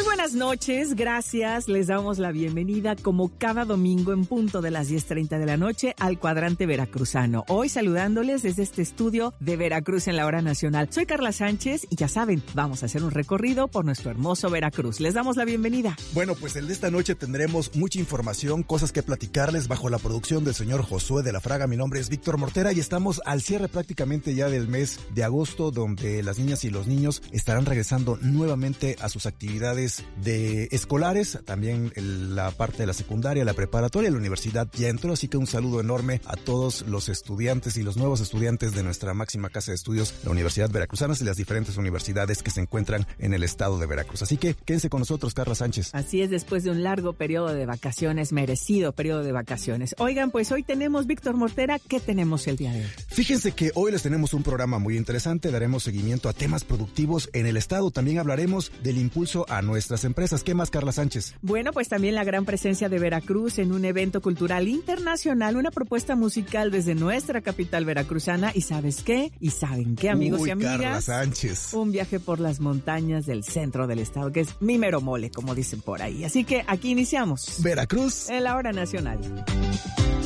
Muy buenas noches, gracias. Les damos la bienvenida como cada domingo en punto de las 10:30 de la noche al Cuadrante Veracruzano. Hoy saludándoles desde este estudio de Veracruz en la hora nacional. Soy Carla Sánchez y ya saben, vamos a hacer un recorrido por nuestro hermoso Veracruz. Les damos la bienvenida. Bueno, pues el de esta noche tendremos mucha información, cosas que platicarles bajo la producción del señor Josué de la Fraga. Mi nombre es Víctor Mortera y estamos al cierre prácticamente ya del mes de agosto, donde las niñas y los niños estarán regresando nuevamente a sus actividades de escolares, también la parte de la secundaria, la preparatoria, la universidad ya entró, así que un saludo enorme a todos los estudiantes y los nuevos estudiantes de nuestra máxima casa de estudios, la Universidad Veracruzana y las diferentes universidades que se encuentran en el estado de Veracruz. Así que quédense con nosotros, Carla Sánchez. Así es, después de un largo periodo de vacaciones, merecido periodo de vacaciones. Oigan, pues hoy tenemos, Víctor Mortera, ¿qué tenemos el día de hoy? Fíjense que hoy les tenemos un programa muy interesante, daremos seguimiento a temas productivos en el estado, también hablaremos del impulso a nuestras empresas. ¿Qué más, Carla Sánchez? Bueno, pues también la gran presencia de Veracruz en un evento cultural internacional, una propuesta musical desde nuestra capital veracruzana. ¿Y sabes qué? ¿Y saben qué, amigos y amigas? Carla Sánchez. Un viaje por las montañas del centro del estado, que es mi mero mole, como dicen por ahí. Así que aquí iniciamos. Veracruz En la hora nacional.